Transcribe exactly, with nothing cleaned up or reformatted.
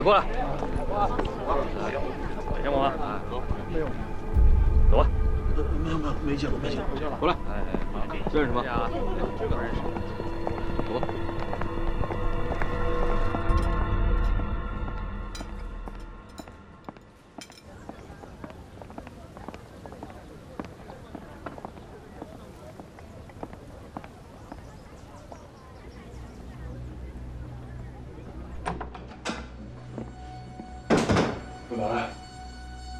过来。见过吗？没有。走吧。 没有没有没见过没见过。 过来。哎哎，认识吗？这个认识。走吧。